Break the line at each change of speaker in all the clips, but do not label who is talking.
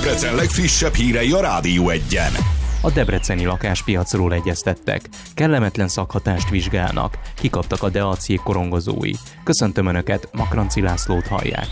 Debrecen legfrissebb hírei a Rádió Egyen.
A debreceni lakáspiacról egyeztettek. Kellemetlen szakhatást vizsgálnak. Kikaptak a DEA cég korongozói. Köszöntöm Önöket, Makranci Lászlót hallják.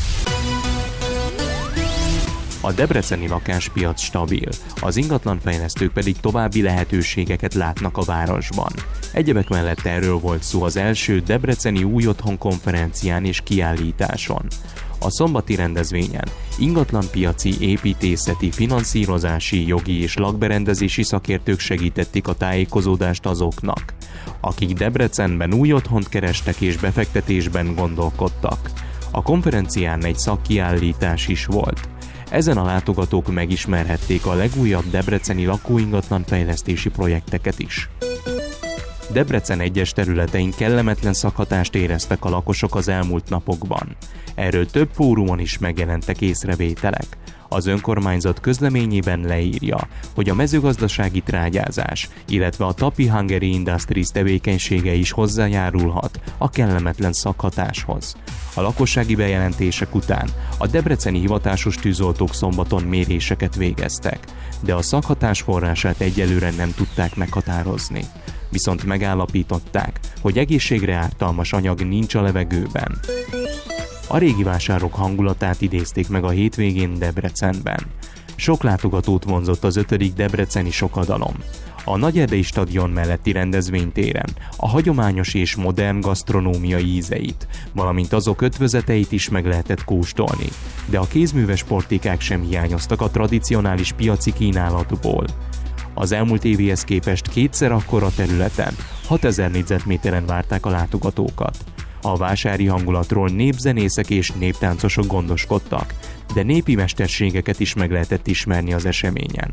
A debreceni lakáspiac stabil, az ingatlanfejlesztők pedig további lehetőségeket látnak a városban. Egyebek mellett erről volt szó az első debreceni új otthon konferencián és kiállításon. A szombati rendezvényen ingatlanpiaci, építészeti, finanszírozási, jogi és lakberendezési szakértők segítették a tájékozódást azoknak, akik Debrecenben új otthont kerestek és befektetésben gondolkodtak. A konferencián egy szakkiállítás is volt. Ezen a látogatók megismerhették a legújabb debreceni lakóingatlanfejlesztési projekteket is. Debrecen egyes területein kellemetlen szakhatást éreztek a lakosok az elmúlt napokban. Erről több fórumon is megjelentek észrevételek. Az önkormányzat közleményében leírja, hogy a mezőgazdasági trágyázás, illetve a Tapi Hungary Industries tevékenysége is hozzájárulhat a kellemetlen szakhatáshoz. A lakossági bejelentések után a debreceni hivatásos tűzoltók szombaton méréseket végeztek, de a szakhatás forrását egyelőre nem tudták meghatározni. Viszont megállapították, hogy egészségre ártalmas anyag nincs a levegőben. A régi vásárok hangulatát idézték meg a hétvégén Debrecenben. Sok látogatót vonzott az 5. debreceni sokadalom. A Nagyerdei stadion melletti rendezvénytéren a hagyományos és modern gasztronómia ízeit, valamint azok ötvözeteit is meg lehetett kóstolni, de a kézműves portékák sem hiányoztak a tradicionális piaci kínálatból. Az elmúlt évihez képest kétszer akkora területen, 6000 négyzetméteren várták a látogatókat. A vásári hangulatról népzenészek és néptáncosok gondoskodtak, de népi mesterségeket is meg lehetett ismerni az eseményen.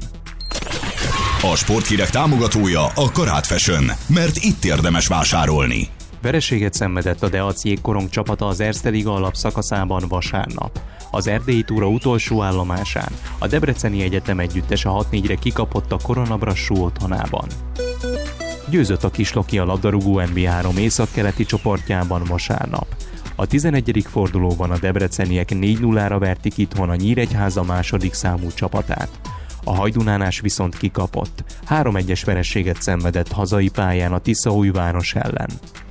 A sporthírek támogatója a Karát Fashion, mert itt érdemes vásárolni.
Vereséget szenvedett a DEA cég korong csapata az Erste Liga alapszakaszában vasárnap. Az erdélyi túra utolsó állomásán a Debreceni Egyetem együttese 6-4-re kikapott a Korona Brassó otthonában. Győzött a Kisloki a labdarúgó NB3 északkeleti csoportjában vasárnap. A 11. fordulóban a debreceniek 4-0-ra vertik itthon a Nyíregyháza második számú csapatát. A hajdunánás viszont kikapott. 3-1-es vereséget szenvedett hazai pályán a Tiszaújváros ellen.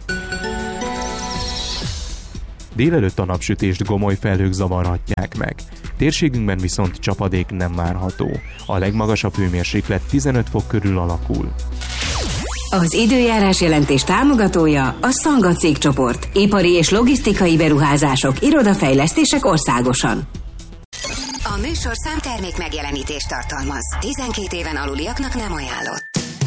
Délelőtt a napsütést gomoly felhők zavarhatják meg. Térségünkben viszont csapadék nem várható. A legmagasabb hőmérséklet 15 fok körül alakul.
Az időjárás jelentés támogatója a Szanga cégcsoport. Ipari és logisztikai beruházások, irodafejlesztések országosan.
A műsor számtermék megjelenítést tartalmaz. 12 éven aluliaknak nem ajánlott.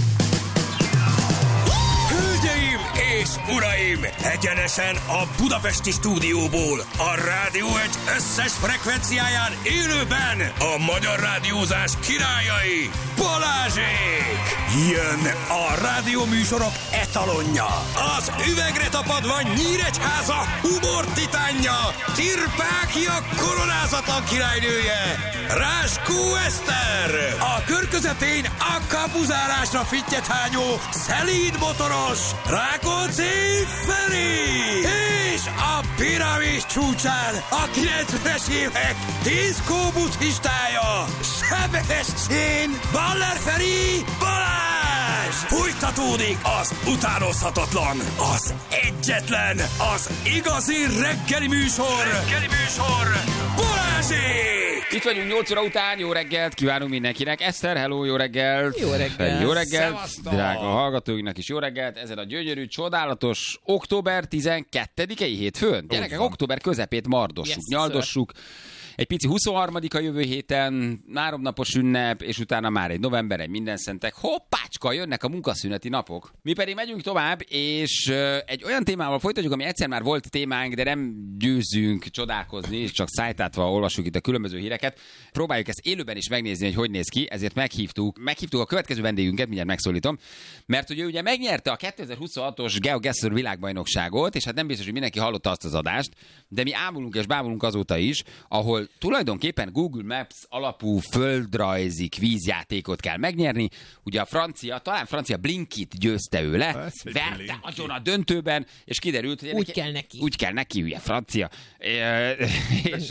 Hölgyeim és uraim! Egyenesen a budapesti stúdióból, a Rádió Egy összes frekvenciáján élőben a magyar rádiózás királyai, Balázsék! Jön a rádióműsorok etalonja, az üvegre tapadva Nyíregyháza humor titánja, Tirpákia koronázatlan királynője, Ráskó Eszter! A kör közepén a kapuzálásra fittyet hányó, szelíd motoros, Rákóczi Feri! És a piramis csúcsán a 90-es évek diszkó buddhistája, Sebestyén Baller Feri Balázs! Folytatódik az utánozhatatlan, az egyetlen, az igazi reggeli műsor! Balázsék!
Itt vagyunk 8 óra után, jó reggelt kívánunk mindenkinek. Eszter, hello, jó reggelt.
Jó reggelt.
Jó reggelt.
Szevasztok.
Drága hallgatóinknak is jó reggelt. Ezen a gyönyörű, csodálatos október 12-i hétfőn. Gyerekek, október közepét mardossuk,
Yes,
nyaldossuk. Egy pici 23-a jövő héten, 3 napos ünnep, és utána már egy november, egy mindenszentek. Hoppácska, jönnek a munkaszüneti napok. Mi pedig megyünk tovább, és egy olyan témával folytatjuk, ami egyszer már volt témánk, de nem győzünk csodálkozni, és csak szájtátva olvassuk itt a különböző híreket. Próbáljuk ezt élőben is megnézni, hogy néz ki, ezért meghívtuk a következő vendégünket, mindjárt megszólítom, mert ugye megnyerte a 2026-os GeoGuessr világbajnokságot, és hát nem biztos, hogy mindenki hallotta azt az adást, de mi ámulunk és bámulunk azóta is, ahol tulajdonképpen Google Maps alapú földrajzi kvízjátékot kell megnyerni. Ugye a francia, talán francia Blinkit győzte ő le, verte agyon a döntőben, és kiderült, hogy
Úgy kell neki.
Úgy kell neki, ugye francia. És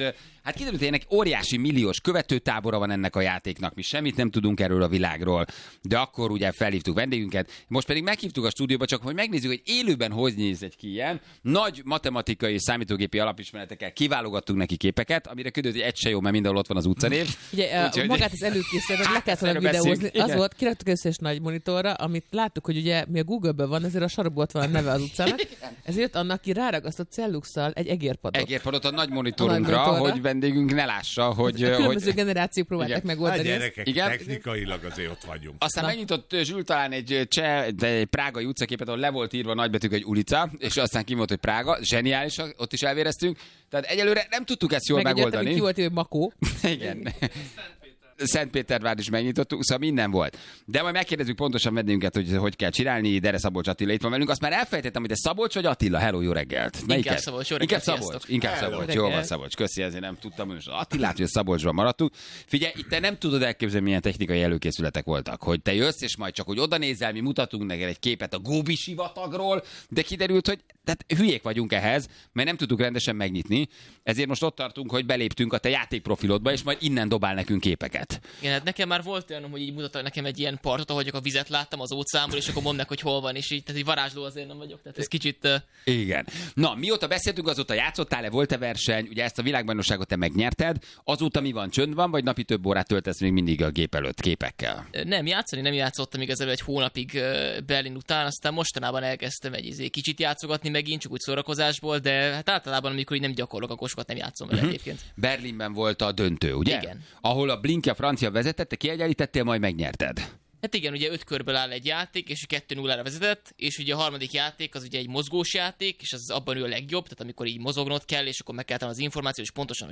Hát kiderült, hogy ennek óriási milliós követőtábora van ennek a játéknak, mi semmit nem tudunk erről a világról, de akkor ugye felhívtuk vendégünket, most pedig meghívtuk a stúdióba, csak hogy megnézzük, hogy élőben hogy néz egy ki ilyen. Nagy matematikai és számítógépi alapismeretekkel kiválogattunk neki képeket, amire kiderült, hogy egy se jó, mert mindenhol ott van az utcanév.
Ugye magát az előkészítést le kellett volna videózni. Az volt, kiraktuk összes nagy monitorra, amit láttuk, hogy ugye mi a Google-ben van, ezért a sarokban ott van a neve az utcának, ezért annak ki ráragasztott celluxal egy egérpadot.
Egérpadot a nagy monitorunkra, hogy vendégünk ne lássa, hogy...
Különböző generációk próbálták megoldani.
Gyerekek, technikailag azért ott vagyunk.
Aztán megnyitott Zsül talán egy egy prágai utcaképet, ahol le volt írva nagybetűk egy ulica, és aztán ki volt, hogy Prága. Zseniális, ott is elvéreztünk. Tehát egyelőre nem tudtuk ezt jól megoldani.
Ki volt, hogy Makó.
Igen. Szentpétervár is megnyitottuk, szóval minden volt. De majd megkérdezzük pontosan vendégünket, hogy kell csinálni. Dere Szabolcs Attila itt van velünk. Azt már elfelejtettem, hogy te Szabolcs vagy Attila? Hello, jó reggelt.
Inkább Szabolcs, jó reggelt.
Inkább Szabolcs. Jó van, Szabolcs. Köszi, ezért nem tudtam, hogy Attilát, hogy a Szabolcsban maradtunk. Figyelj, itt te nem tudod elképzelni, milyen technikai előkészületek voltak. Hogy te jössz, és majd csak, hogy oda nézel, mi mutatunk neked egy képet a Góbi sivatagról, de kiderült, hogy tehát hülyék vagyunk ehhez, mert nem tudtuk rendesen megnyitni. Ezért most ott tartunk, hogy beléptünk a te játékprofilodba, és majd innen dobál nekünk képeket.
Igen, hát nekem már volt olyan, hogy így mutattak nekem egy ilyen partot, ahogy a vizet láttam az óceánból, és akkor mondnak, hogy hol van, és így, tehát így varázsló azért nem vagyok. Tehát ez kicsit...
Igen. Na, mióta beszéltünk, azóta játszottál-e, volt-e verseny? Ugye ezt a világbajnokságot te megnyerted. Azóta mi van, csönd van, vagy napi több órát töltesz még mindig a gép előtt képekkel?
Nem játszottam igazából egy hónapig Berlin után, aztán mostanában elkezdtem egy kicsit játszogatni megint, csak úgy szórakozásból, de hát általában amikor így nem gyakorlok, akkor sokat nem játszom vele egyébként.
Berlinben volt a döntő, ugye?
Igen.
Ahol a Blinky francia vezetett, te kiegyenlítettél, majd megnyerted.
Hát igen, ugye 5 körből áll egy játék, és 2-0-ra vezetett, és ugye a harmadik játék az ugye egy mozgós játék, és az abban ő a legjobb, tehát amikor így mozognod kell, és akkor meg kell tenni az információ, és pontosan,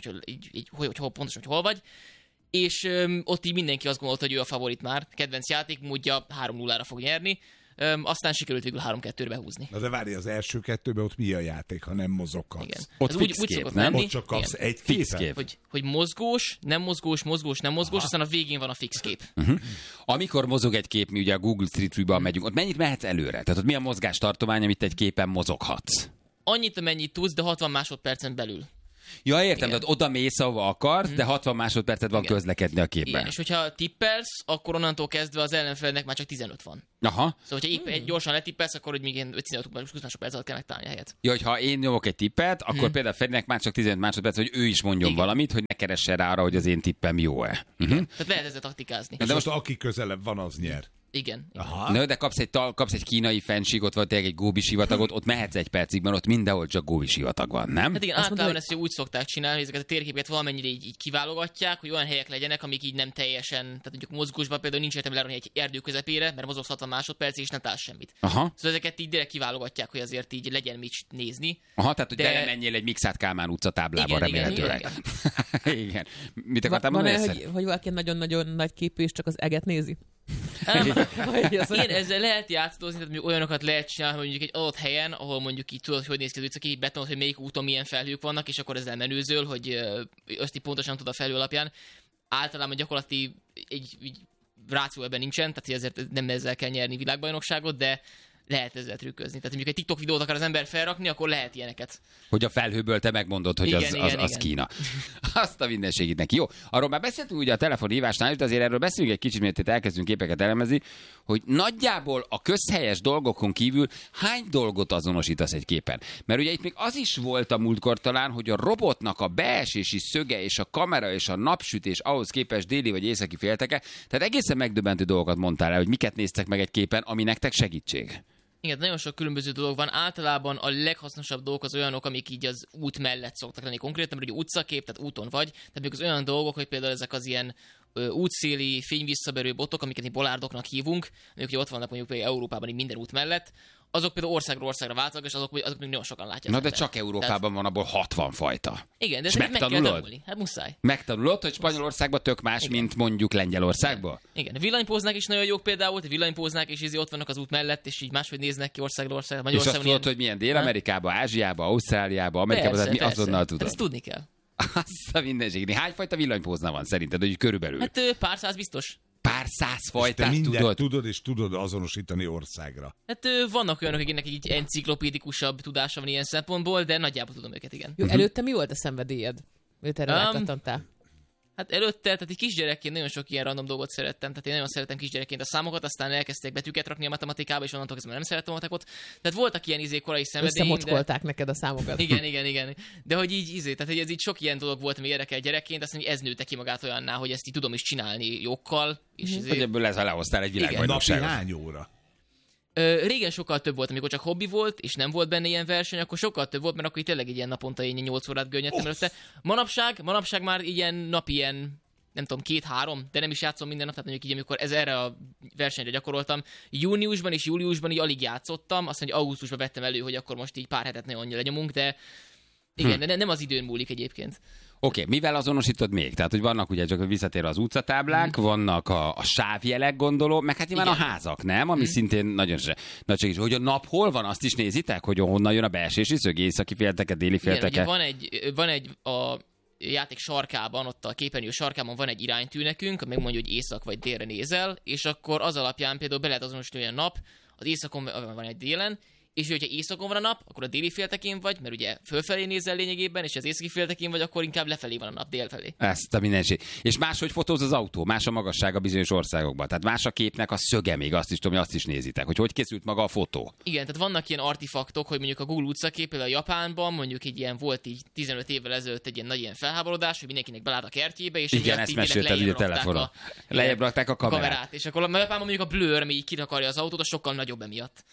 hogy hol vagy. És ott így mindenki azt gondolta, hogy ő a favorit már, kedvenc játékmódja, 3-0-ra fog nyerni. Aztán sikerült végül 3-2-re behúzni.
Na de várj, az első kettőben ott mi a játék, ha nem mozoghatsz?
Igen.
Ott fix
úgy
kép, nem?
lenni,
Ott csak kapsz
igen.
egy
Fix
képet.
kép.
Hogy mozgós, nem mozgós, nem mozgós, aztán a végén van a fix kép.
Amikor mozog egy kép, mi ugye a Google Street View-ban megyünk, ott mennyit mehetsz előre? Tehát ott mi a mozgástartomány, amit egy képen mozoghatsz?
Annyit, amennyit tudsz, de 60 másodpercen belül.
Ja, értem, tehát oda mész, ahova akarsz, de 60 másodpercet van közlekedni a képben.
Igen, és hogyha tippelsz, akkor onnantól kezdve az ellenfelnek már csak 15 van.
Aha.
Szóval, hogyha épp egy gyorsan letippelsz, akkor hogy még 15 másodperc alatt kell megtalálni a helyet.
Ja, hogy ha én nyomok egy tippet, akkor például Ferinek már csak 15 másodperc, hogy ő is mondjon valamit, hogy ne keressen rá arra, hogy az én tippem jó-e.
Tehát lehet ezzel taktikázni.
De most aki közelebb van, az nyer.
Igen.
Aha.
Na, de kapsz egy kínai fensíkot, vagy tényleg egy Góbi sivatagot, ott mehetsz egy percig, mert ott mindenhol csak Góbi sivatag van, nem?
Hát igen, általában ezt úgy szokták csinálni, hogy ezeket a térképeket valamennyire így kiválogatják, hogy olyan helyek legyenek, amik így nem teljesen, tehát mondjuk mozgósban például nincs értelme lerakni egy erdő közepére, mert mozogsz 60 másodpercig és nem találsz semmit.
Aha.
Szóval ezeket így direkt kiválogatják, hogy azért így legyen mit nézni.
Aha, tehát hogy
de...
belemenjél egy Mixát Kálmán utca táblában remélhetőleg.
Igen.
Mit akartam mondani?
Hogy valaki nagyon-nagyon nagy képű, és csak az eget nézi.
Igen, ezzel lehet játszadozni, tehát mondjuk olyanokat lehet csinálni, hogy mondjuk egy adott helyen, ahol mondjuk így tudod, hogy néz ki az utca, így betonod, hogy melyik úton milyen felhők vannak, és akkor ezzel menőzöl, hogy azt így pontosan tud a felhő alapján. Általában gyakorlati egy ráció ebben nincsen, tehát ezért nem ezzel kell nyerni világbajnokságot, de lehet ezzel trükközni. Tehát mondjuk egy TikTok videót akar az ember felrakni, akkor lehet ilyeneket.
Hogy a felhőből te megmondod, hogy
igen,
az Kína. Azt a mindenségét neki. Jó, arról már beszéltünk ugye a telefonhívásnál, de azért erről beszélünk egy kicsit, mert itt elkezdünk képeket elemezni, hogy nagyjából a közhelyes dolgokon kívül hány dolgot azonosítasz egy képen. Mert ugye itt még az is volt a múltkor talán, hogy a robotnak a beesési szöge és a kamera és a napsütés ahhoz képest déli vagy északi félteke, tehát egészen megdöbbentő dolgokat mondtál el, hogy miket néztek meg egy képen, ami nektek segítség.
Igen, nagyon sok különböző dolog van. Általában a leghasznosabb dolgok az olyanok, amik így az út mellett szoktak lenni konkrétan, mert ugye utcakép, tehát úton vagy. Tehát még az olyan dolgok, hogy például ezek az ilyen útszéli fényvisszaberő botok, amiket mi bolárdoknak hívunk, amik ugye ott vannak mondjuk Európában így minden út mellett. Azok például országról országra változnak, és azok még nagyon sokan látják.
Na de csak Európában van abból 60 fajta.
Igen, de
és
ezt meg kell tanulni. Hát muszáj.
Megtanulod, hogy Spanyolországban tök más, igen, mint mondjuk Lengyelországban?
Igen. Villanypóznák is nagyon jók például, villanypóznák is ott vannak az út mellett, és így máshogy néznek ki országról országra.
És azt tudod, hogy milyen Dél-Amerikában, Ázsiában, Ausztráliában, Amerikában, tehát mi azonnal tudod.
Ezt tudni kell.
Azt a mindenségét. Hányfajta villanypózna van szerinted, hogy körülbelül?
Hát pár száz biztos.
Pár száz fajtát
tudod, és tudod azonosítani országra.
Hát vannak olyanok, akiknek így enciklopédikusabb tudása van ilyen szempontból, de nagyjából tudom őket, igen.
Jó, előtte mi volt a szenvedélyed? Őt erre rákattantál?
Hát előtte, tehát egy kisgyerekként nagyon sok ilyen random dolgot szerettem, tehát én nagyon szeretem kisgyerekként a számokat, aztán elkezdték betűket rakni a matematikába, és onnantól kezdve nem szerettem a matekot. Tehát voltak ilyen korai szenvedélyim.
Összemocskolták neked a számokat.
Igen. De hogy így, tehát ez így sok ilyen dolog volt, ami érdekel gyerekként, aztán ez nőtte ki magát olyanná, hogy ezt így tudom is csinálni jogkal. És
hogy ebből lehoztál egy világbajnokságot.
Napi hány óra?
Régen sokkal több volt, amikor csak hobbi volt, és nem volt benne ilyen verseny, akkor sokkal több volt, mert akkor tényleg egy ilyen naponta 8 órát görnyedtem előtte. Manapság már ilyen napi ilyen, nem tudom, 2-3, de nem is játszom minden nap, tehát mondjuk így, amikor erre a versenyre gyakoroltam, júniusban és júliusban így alig játszottam, azt mondja, hogy augusztusban vettem elő, hogy akkor most így pár hetet nagyon lenyomunk, de igen, de nem az időn múlik egyébként.
Oké, mivel azonosítod még? Tehát, hogy vannak ugye csak visszatérve az utcatáblák, vannak a sávjelek, gondolom, meg hát nyilván a házak, nem? Ami szintén nagyon nagy segítség. Hogy a nap hol van, azt is nézitek? Hogy honnan jön a beesési szög, északi félteke, déli félteke?
Igen, van egy a játék sarkában, ott a képernyő sarkában van egy iránytű nekünk, meg mondja, hogy észak vagy délre nézel, és akkor az alapján például be lehet azonosítani a nap, az északon van egy délen, és hogyha északon van a nap, akkor a déli féltekén vagy, mert ugye fölfelé nézel lényegében, és az északi féltekén vagy, akkor inkább lefelé van a nap, délfelé.
Ezt a mindenség. És máshogy fotóz az autó, más a magassága bizonyos országokban. Tehát más a képnek a szöge még, azt is tudom, hogy azt is nézitek, hogy készült maga a fotó.
Igen, tehát vannak ilyen artefaktok, hogy mondjuk a Google utcakép, például a Japánban, mondjuk egy ilyen volt így 15 évvel ezelőtt egy ilyen nagy ilyen felháborodás, hogy mindenkinek belát a kertjébe, és
igen, ezt mesélted ugye a telefonon. Lejjebb rakták a kamerát.
És akkor a Japánban mondjuk a blur, ami így kitakarja az autót, az sokkal nagyobb emiatt.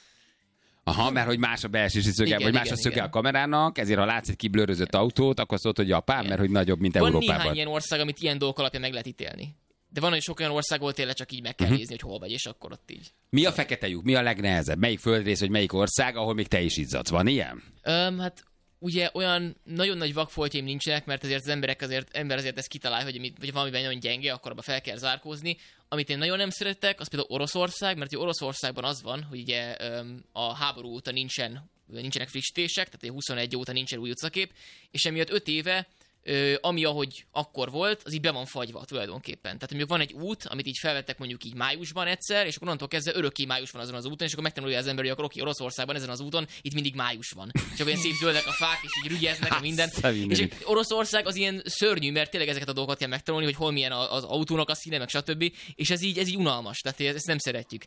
Aha, mert hogy más a beesési szöge, vagy más a szöge a kamerának, ezért ha látsz egy kiblőrözött autót, akkor azt mondod, hogy Japán, mert hogy nagyobb, mint Európában.
Van néhány ilyen ország, amit ilyen dolgok alapján meg lehet ítélni. De van, hogy sok olyan ország, ahol tényleg csak így meg kell nézni, hogy hol vagy, és akkor ott így.
Mi a fekete lyuk? Mi a legnehezebb? Melyik földrész, vagy melyik ország, ahol még te is izzadsz? Van ilyen?
Hát ugye olyan nagyon nagy vakfoltjaim nincsenek, mert azért az ember azért ezt kitalálja, hogy valamiben nagyon gyenge, akkor abba fel kell zárkózni. Amit én nagyon nem szeretek, az például Oroszország, mert Oroszországban az van, hogy ugye a háború óta nincsenek frissítések, tehát 21 óta nincsen új utcakép, és emiatt 5 éve, ami ahogy akkor volt, az így be van fagyva tulajdonképpen. Tehát mondjuk van egy út, amit így felvettek mondjuk így májusban egyszer, és akkor onnantól kezdve örökké május van azon az úton, és akkor megtanulja az ember, hogy akkor oké, Oroszországban ezen az úton itt mindig május van. És akkor ilyen szép zöldek a fák, és így rügyeznek a minden. És Oroszország az ilyen szörnyű, mert tényleg ezeket a dolgokat kell megtanulni, hogy hol milyen az autónak a színe, meg stb. És ez így unalmas, tehát ezt nem szeretjük.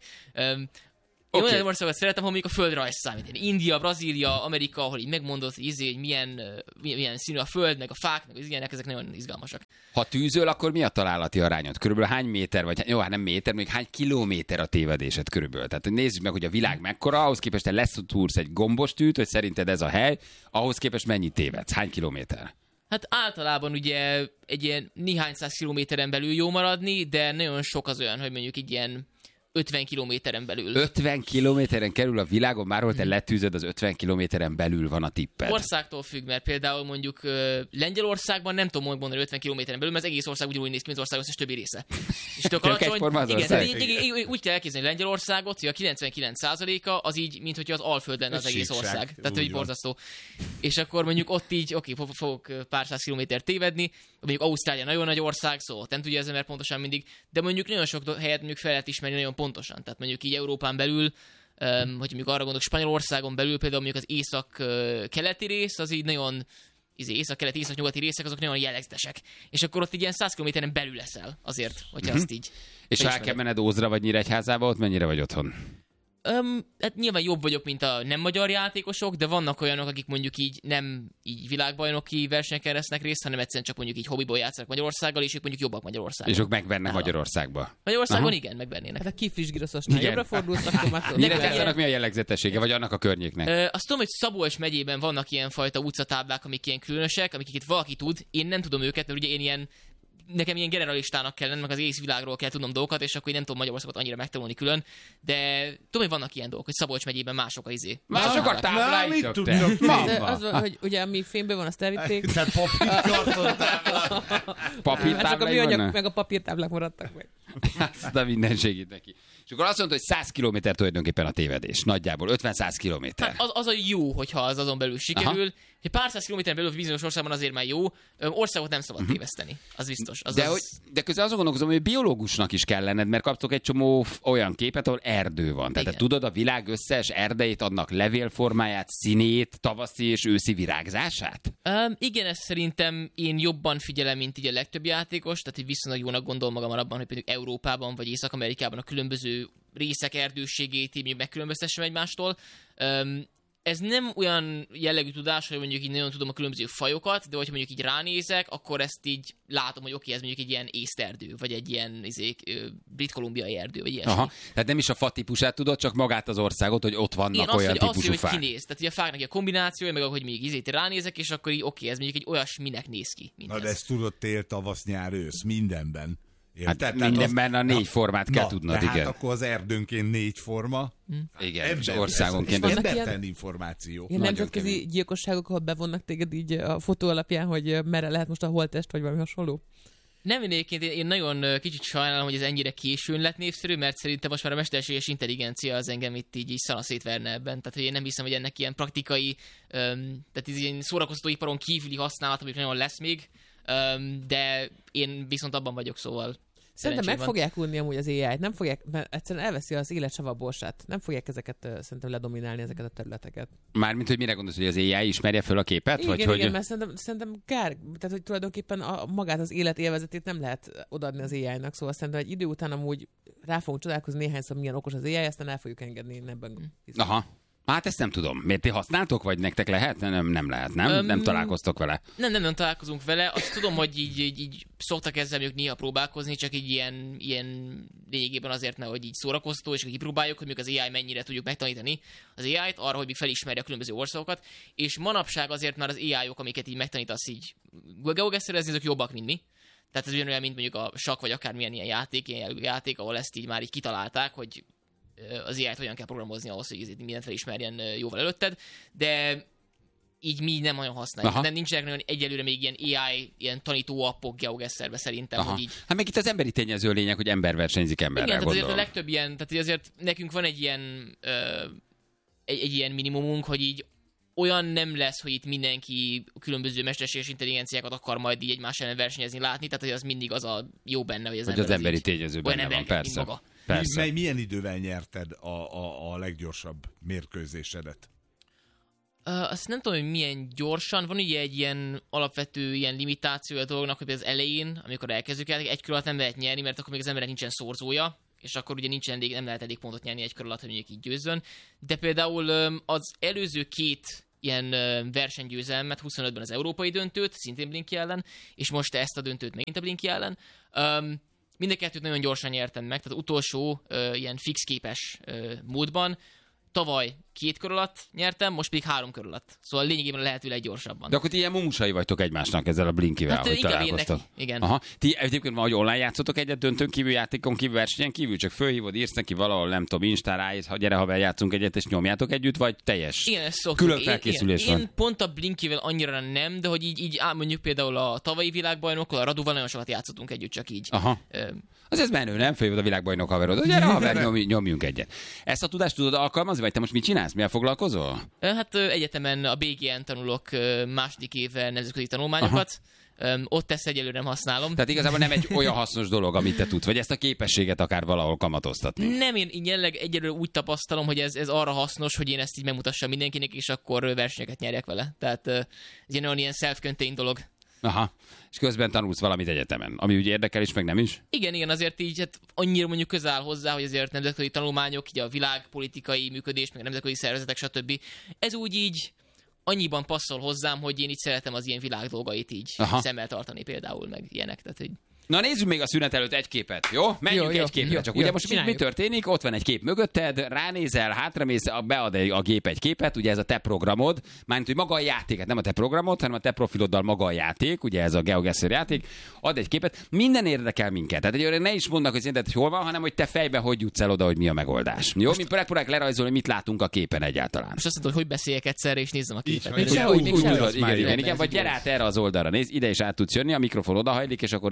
Én olyan országokat szeretem, ahol mondjuk a földrajz számít. India, Brazília, Amerika, ahol így megmondod, hogy milyen színű a föld, meg a fák, meg az ilyenek, ezek nagyon izgalmasak.
Ha tűzöl, akkor mi a találati arányod? Körülbelül hány méter, vagy jó, hát nem méter, még hány kilométer a tévedésed körülbelül? Tehát nézzük meg, hogy a világ mekkora, ahhoz képest te leszúrsz egy gombostűt, hogy szerinted ez a hely, ahhoz képest mennyit tévedsz? Hány kilométer?
Hát általában ugye egy ilyen néhány száz kilométeren belül jó maradni, de nagyon sok az olyan, hogy mondjuk egy ilyen 50 kilométeren belül.
50 kilométeren kerül a világon, már hol te letűzöd, az 50 kilométeren belül van a tipped.
Országtól függ, mert például mondjuk Lengyelországban nem tudom mondani 50 kilométeren belül, mert az egész ország ugyanúgy néz ki, mint az ország összes többi része. És tök alacsony. Igen, úgy kell elképzelni Lengyelországot, hogy a 99%-a az így, mint hogyha az Alföld lenne az egész ország. Tehát, hogy borzasztó. És akkor mondjuk ott így, fogok pár száz kilométert tévedni, mondjuk Ausztrália nagyon nagy ország, szóval nem tudja az ember pontosan mindig, de mondjuk nagyon sok helyet mondjuk fel lehet ismerni nagyon pontosan. Tehát mondjuk így Európán belül, hogy mondjuk arra gondolok, Spanyolországon belül például mondjuk az észak-keleti rész, az így nagyon észak-keleti, észak-nyugati részek, azok nagyon jellegzetesek. És akkor ott így ilyen 100 kilométeren belül leszel azért, hogyha azt így.
És ha el kell menned Ózra vagy Nyíregyházába, ott mennyire vagy otthon?
Hát nyilván jobb vagyok, mint a nem magyar játékosok, de vannak olyanok, akik mondjuk így nem így világbajnoki versenyeken vesznek részt, hanem egyszerűen csak mondjuk így hobbiból játszanak Magyarországgal, és ők mondjuk jobbak Magyarországon.
És ők megvernek Magyarországba.
Magyarországon igen, megvernének.
Hát a kiflisgiroszosnál jobbra fordulsz, akkor már tudom.
Nyíregyházának mi a jellegzetessége, vagy annak a környéknek?
Azt tudom, hogy Szabolcs megyében vannak ilyen fajta utcatáblák, amik ilyen különösek, amiket valaki tud. Én nem tudom őket, mert ugye én ilyen nekem ilyen generalistának kell lenni, meg az egész világról kell tudnom dolgokat, és akkor én nem tudom Magyarországot annyira megtanulni külön, de tudom, hogy vannak ilyen dolgok, hogy Szabolcs megyében mások a
Mások a tábláitok,
az, hogy ugye ami fényben van, azt elvitték.
Tehát papírkartontáblák.
Papírtáblák
csak a műanyag meg a papírtáblák maradtak meg.
Azt a minden segít neki. És akkor azt mondta, hogy 100 km tulajdonképpen a tévedés. Nagyjából 50-100 km.
Hát az a jó, hogyha az azon belül sikerül. Aha. Hogy pár száz kilométeren belül bizonyos országban azért már jó. Országot nem szabad téveszteni. Az biztos.
De közben azon gondolkozom, hogy biológusnak is kell lenned, mert kaptok egy csomó olyan képet, ahol erdő van. Tehát tudod a világ összes erdeit, annak levélformáját, színét, tavaszi és őszi virágzását?
Igen, ezt szerintem én jobban figyelem, mint így a legtöbb játékos. Tehát, hogy viszonylag jónak gondol magam abban, hogy például Európában vagy Észak-Amerikában a különböző részek erdőségét így megkülönböztessem egymástól. Ez nem olyan jellegű tudás, hogy mondjuk így nagyon tudom a különböző fajokat, de hogyha mondjuk így ránézek, akkor ezt így látom, hogy oké, ez mondjuk egy ilyen észterdő, vagy egy ilyen brit-kolumbiai erdő, vagy ilyesmi.
Aha, tehát nem is a fa típusát tudod, csak magát az országot, hogy ott vannak igen, olyan típusú fák.
Hogy kinéz. Tehát a fáknak a kombinációja, meg ahogy még ránézek, és akkor így oké, ez mondjuk egy olyasminek néz ki.
Na de ezt tudod tél, tavasz, nyár, ősz, mindenben.
Hát mindenben a 4 formát kell tudnod, igen.
Hát akkor az erdőnként 4 forma.
Igen, és országonként.
Embertelen információ.
Ilyen nemzetközi gyilkosságok, ahol bevonnak téged így a fotó alapján, hogy merre lehet most a holttest, vagy valami hasonló?
Nem egyébként, én nagyon kicsit sajnálom, hogy ez ennyire későn lett népszerű, mert szerintem most már a mesterséges intelligencia az engem itt így szana szétverne ebben. Tehát hogy én nem hiszem, hogy ennek ilyen praktikai, tehát ilyen szórakoztatóiparon kívüli használat, amik nagyon lesz még, de én viszont abban vagyok, szóval...
Szerintem meg fogják unni amúgy az AI-t, nem fogják, mert egyszerűen elveszi az élet savaborsát. Nem fogják ezeket szerintem ledominálni, ezeket a területeket.
Mármint, hogy mire gondolsz, hogy az AI ismerje föl a képet?
Igen,
vagy
igen,
hogy...
mert szerintem kár, tehát hogy tulajdonképpen magát az élet élvezetét nem lehet odaadni az AI-nak, szóval szerintem egy idő után amúgy rá fogunk csodálkozni néhányszor, milyen okos az AI, aztán el fogjuk engedni, én ebben hiszem.
Aha. Hát ezt nem tudom. Miért ti használtok, vagy nektek lehet? Nem lehet, nem? Nem találkoztok vele?
Nem találkozunk vele. Azt tudom, hogy így szoktak ezzel mondjuk néha próbálkozni, csak így ilyen lényegében azért, hogy így szórakoztató, és így próbáljuk, hogy mondjuk az AI mennyire tudjuk megtanítani az AI-t arra, hogy felismerje a különböző országokat, és manapság azért már az AI-ok, amiket így megtanítasz így geogesszerezni, azok jobbak, mint mi. Tehát ez ugyanolyan, mint mondjuk a sakk, vagy akármilyen ilyen játék, ahol ezt így már így kitalálták, hogy az AI-t hogyan kell programozni ahhoz, hogy mindent felismerjen jóval előtted, de így mi nem nagyon használjuk. Nem nincsenek nagyon egyelőre még ilyen AI, ilyen tanító appok GeoGuessrbe szerintem, hogy így...
Hát meg itt az emberi tényező lényeg, hogy ember versenyzik emberrel,
igen,
gondolom.
tehát azért a legtöbb ilyen, tehát azért nekünk van egy ilyen egy ilyen minimumunk, hogy így olyan nem lesz, hogy itt mindenki különböző mesterséges intelligenciákat akar majd így egymás ellen versenyezni, látni, tehát hogy az mindig az a jó benne, hogy
az emberi tényező benne van, persze.
Persze. Milyen idővel nyerted a leggyorsabb mérkőzésedet?
Azt nem tudom, hogy milyen gyorsan. Van ugye egy ilyen alapvető ilyen limitációja a dolognak, hogy az elején, amikor elkezdjük el, egy kör alatt nem lehet nyerni, mert akkor még az emberek nincsen szorzója, és akkor ugye nem lehet elég pontot nyerni egy kör alatt, hogy mondjuk így győzzön. De például az előző 2 ilyen versenygyőzelmet, 25-ben az európai döntőt, szintén Blinky ellen, és most ezt a döntőt megint a Blinky ellen. Mind a kettőt nagyon gyorsan nyertem meg, tehát utolsó ilyen fix képes módban. Tavaly 2 kör alatt nyertem, most pedig 3 kör alatt. Szóval lényegében lehetőleg gyorsabban.
De akkor ti ilyen mumusai vagytok egymásnak ezzel a Blinkivel,
hát,
hogy találkoztok.
Igen.
Aha. Ti egyébként ma, hogy online játszotok egyet döntőn kívül, játékon kívül, versenyen kívül, csak fölhívod, írsz neki valahol, nem tudom, Instára állsz, ha gyere haver, játszunk egyet, és nyomjátok együtt, vagy teljes?
Igen, ezt szoktuk.
Külön felkészülés van.
Én pont a Blinkivel annyira nem, de hogy így mondjuk például a tavalyi világbajnokkal, a Raduval nagyon sokat játszottunk együtt, csak így.
Aha. Az ez menő, nem? Fölhívod a világbajnok haverod. Gyere haver, nyomjunk egyet. Ezt a tudást tudod alkalmazni, vagy te most mit csinálsz? Mivel foglalkozol?
Hát egyetemen a BGN tanulok második éve nemzetközi tanulmányokat. Ott ezt egyelőre nem használom.
Tehát igazából nem egy olyan hasznos dolog, amit te tudsz, vagy ezt a képességet akár valahol kamatoztatni.
Nem, én jelenleg egyelőre úgy tapasztalom, hogy ez arra hasznos, hogy én ezt így megmutassam mindenkinek, és akkor versenyeket nyerjek vele. Tehát ez ilyen self-contained dolog.
Aha. És közben tanulsz valamit egyetemen, ami úgy érdekel is, meg nem is?
Igen, azért így hát annyira mondjuk közel áll hozzá, hogy azért nemzetközi tanulmányok, így a világpolitikai működés, meg nemzetközi szervezetek, stb. Ez úgy így annyiban passzol hozzám, hogy én így szeretem az ilyen világ dolgait így szemmel tartani például, meg ilyenek. Tehát, hogy...
Na nézzük még a szünet előtt egy képet, jó? Menjünk egy képre, csak ugye most mi történik? Ott van egy kép mögötted, ránézel, hátramész, bead a gép egy képet, ugye ez a te programod, mármint, hogy maga a játék, nem a te programod, hanem a te profiloddal maga a játék, ugye ez a GeoGuessr játék, ad egy képet, minden érdekel minket. Tehát egy ne is mondnak, hogy szerinted hol van, hanem hogy te fejben hogy jutsz el oda, hogy mi a megoldás. Jó, mi próbáljuk lerajzolni, mit látunk a képen egyáltalán.
Most azt mondod, hogy beszéljek egyszerre és nézzem a képet.
Igen, vagy gyere át erre az oldalra, nézd, ide is át tudsz jönni, a mikrofon odahajlik, és akkor itt az egér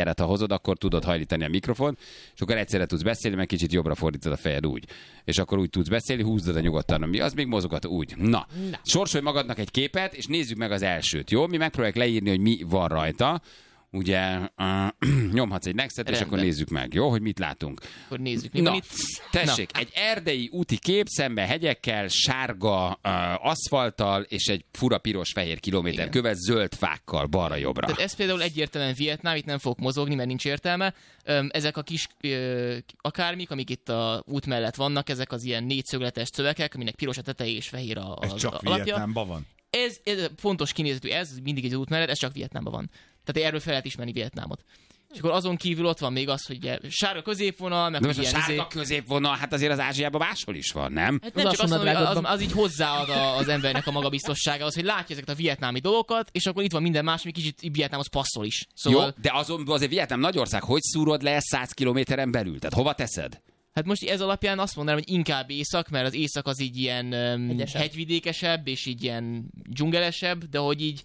tengeret, ha hozod, akkor tudod hajlítani a mikrofon, és akkor egyszerre tudsz beszélni, meg kicsit jobbra fordítod a fejed úgy. És akkor úgy tudsz beszélni, húzdod a nyugodtan, mi az még mozogat úgy. Na, sorsolj magadnak egy képet, és nézzük meg az elsőt, jó? Mi megpróbáljuk leírni, hogy mi van rajta. Ugye nyomhatsz egy nextet, és akkor nézzük meg, jó, hogy mit látunk.
Akkor nézzük, mi van itt.
Tessék, egy erdei úti kép, szembe hegyekkel, sárga aszfalttal, és egy fura piros-fehér kilométer követ zöld fákkal balra-jobbra.
Tehát ez például egyértelműen Vietnám, itt nem fogok mozogni, mert nincs értelme. Ezek a kis akármik, amik itt a út mellett vannak, ezek az ilyen négyszögletes szövegek, aminek piros a teteje és fehér a
ez csak
alapja.
Vietnámban van?
Ez fontos kinézetű, ez mindig egy út mellett, ez csak Vietnámban van. Tehát erről fel lehet ismerni Vietnámot. És akkor azon kívül ott van még az, hogy sárga középvonal, meg
most a sárga középvonal, hát azért az Ázsiában máshol is van, nem?
Hát nem csak azt mondom, hogy az így hozzáad az embernek a magabiztosságához, hogy látja ezeket a vietnámi dolgokat, és akkor itt van minden más, ami kicsit Vietnámhoz passzol is. Szóval...
Jó, de azon azért Vietnám nagy ország, hogy szúrod le 100 kilométeren belül? Tehát hova teszed?
Hát most ez alapján azt mondanám, hogy inkább észak, mert az észak az így ilyen hegyvidékesebb, és így ilyen dzsungelesebb, de hogy így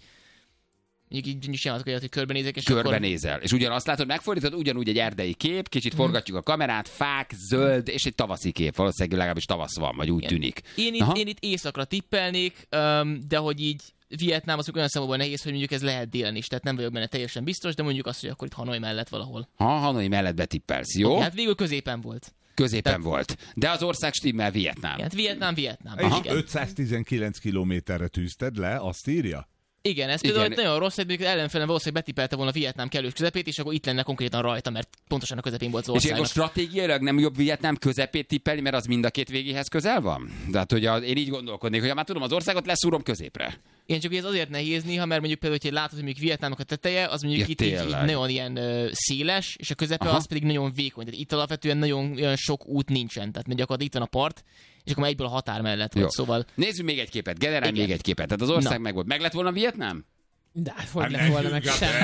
mondjuk így csinálhatok olyat, hogy körbenézek, és
körbenézel. És ugyanazt látod, megfordítod, ugyanúgy egy erdei kép, kicsit forgatjuk a kamerát, fák, zöld, és egy tavaszi kép. Valószínűleg legalábbis tavasz van, vagy úgy tűnik.
Én itt északra tippelnék, de hogy így Vietnám az olyan számomban nehéz, hogy mondjuk ez lehet délen is, tehát nem vagyok benne teljesen biztos, de mondjuk azt, hogy akkor itt Hanoi mellett valahol.
Hanoi mellett betippelsz, jó?
Okay, hát végül középen volt.
Középen volt. De az ország stimmel Vietnám.
Hát Vietnám.
És 519 kilométerre tűzted le, azt írja?
Igen, ez például nagyon rossz, hogy ellenfelem valószínűleg betippelte volna Vietnám kellős közepét, és akkor itt lenne konkrétan rajta, mert pontosan a közepén volt az országnak.
És akkor stratégiailag nem jobb Vietnám közepét tippelni, mert az mind a két végéhez közel van? Tehát, hogy én így gondolkodnék, hogy már tudom az országot, leszúrom középre.
Igen, csak ez azért nehéz néha, mert mondjuk például, hogy látod, hogy mondjuk Vietnámnak a teteje, az mondjuk itt így nagyon ilyen széles, és a közepe az pedig nagyon vékony. Tehát itt alapvetően nagyon sok út nincsen. Tehát gyakorlatilag itt van a part, és akkor már egyből a határ mellett volt, szóval...
Nézzük még egy képet, generálj még egy képet. Tehát az ország meg volt. Meg lett volna Vietnám?
De hogy lett volna meg semmi.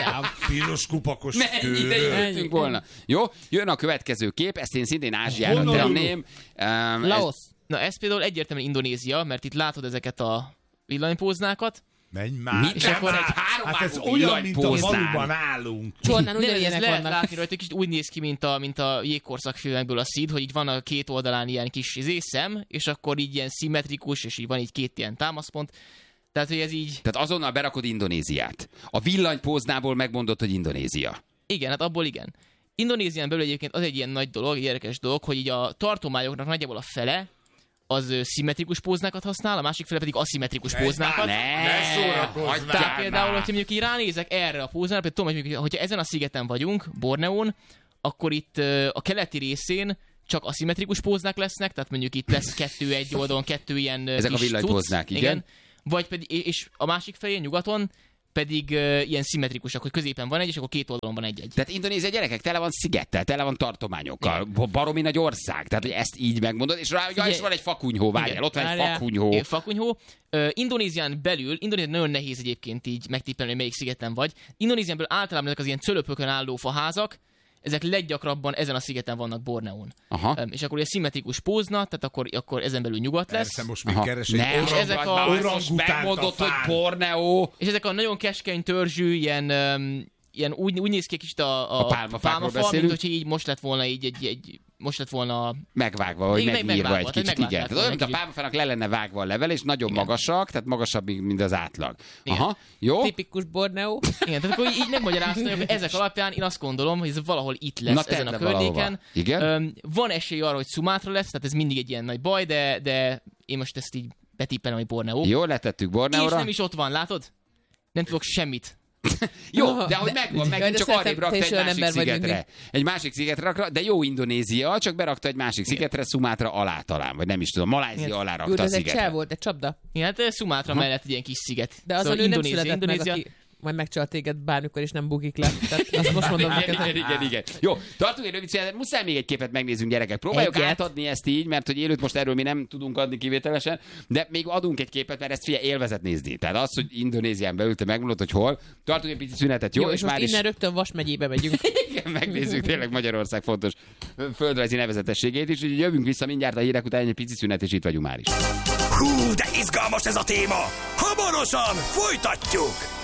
Piros kupakos
Mennyi ideig jöttünk volna. Jó, jön a következő kép, ezt én szintén Ázsiára tenném.
Laos.
Na ez például egyértelműen Indonézia, mert itt látod ezeket a villanypóznákat.
Menj már!
És akkor egy
hát ez olyan, mint a faluban állunk.
Csornán ugyanilyenek
lehet
vannak.
látni rajta, kicsit úgy néz ki, mint a jégkorszak filmekből a Sid, hogy így van a két oldalán ilyen kis szem, és akkor így ilyen szimmetrikus, és így van így két ilyen támaszpont. Tehát, hogy ez így...
Tehát azonnal berakod Indonéziát. A villanypóznából megmondod, hogy Indonézia.
Igen, hát abból igen. Indonézián belül egyébként az egy ilyen nagy dolog, egy érdekes dolog, hogy így a tartományoknak nagyjából a fele az szimmetrikus póznákat használ, a másik fele pedig aszimmetrikus póznákat.
Ne szórakozzál!
Tehát például, hogyha mondjuk így ránézek erre a póznára, például tudom, hogy hogyha ezen a szigeten vagyunk, Borneón, akkor itt a keleti részén csak aszimmetrikus póznák lesznek, tehát mondjuk itt lesz egy oldalon, kettő ilyen
ezek a villanypóznák, igen.
Vagy pedig, és a másik fején, nyugaton, pedig ilyen szimmetrikusak, hogy középen van egy, és akkor két oldalon van egy-egy.
Tehát Indonézia gyerekek tele van szigettel, tele van tartományokkal, baromi nagy ország, tehát hogy ezt így megmondod, és rá is van egy fakunyhó, várjál, ott van egy fakunyhó.
Fakunyhó. Indonézián belül, Indonézián nagyon nehéz egyébként így megtippelni, hogy melyik szigeten vagy. Indonézián belül általában ezek az ilyen cölöpökön álló faházak, ezek leggyakrabban ezen a szigeten vannak Borneón. És akkor egy szimmetrikus pózna, tehát akkor ezen belül nyugat lesz.
Persze, most még keres egy
megmondod, hogy Borneó.
És ezek a nagyon keskeny törzsű, ilyen úgy néz ki kicsit a pálmafa, mint hogyha így most lett volna most lett volna...
Megvágva, vagy megnyírva egy kicsit, igen. Tehát olyan, mint a pálmafának le lenne vágva a level, és nagyon magasak, tehát magasabb, mint az átlag. Aha, jó?
Tipikus Borneó.
Igen, tehát akkor így megmagyaráztam, hogy ezek alapján én azt gondolom, hogy ez valahol itt lesz ezen a környéken. Van esély arra, hogy Sumatra lesz, tehát ez mindig egy ilyen nagy baj, de én most ezt így betippelem, hogy Borneó.
Jó, letettük Borneóra.
És nem is ott van, látod? Nem tudok semmit.
Jó, de hogy megvan, megint csak arrébb rakta egy másik szigetre. Egy másik szigetre rakta, de jó Indonézia, csak berakta egy másik szigetre, Sumatra alá talán, vagy nem is tudom, Malázia alá rakta a szigetre.
Ez egy volt, egy csapda.
Igen, hát Sumatra mellett egy ilyen kis sziget.
De azon ő nem született meg, aki majd megcsal téged bármikor, és nem bugik le. Tehát azt most mondom neked.
Igen. Jó, tartunk egy rövid szünetet, muszáj még egy képet megnézzünk, gyerekek. Próbáljuk átadni ezt így, mert hogy élőt most erről mi nem tudunk adni kivételesen, de még adunk egy képet, mert ezt figyelj, élvezet nézni. Tehát az, hogy Indonézián belül te megmondod, hogy hol. Tartunk egy pici szünetet, jó?
És most innen rögtön Vas megyébe megyünk.
Igen, megnézzük tényleg Magyarország fontos földrajzi nevezetességét is, úgyhogy jövünk vissza mindjárt a hírek után, egy pici szünet, és itt vagyunk már is.
Hú, de izgalmas ez a téma! Hamarosan folytatjuk!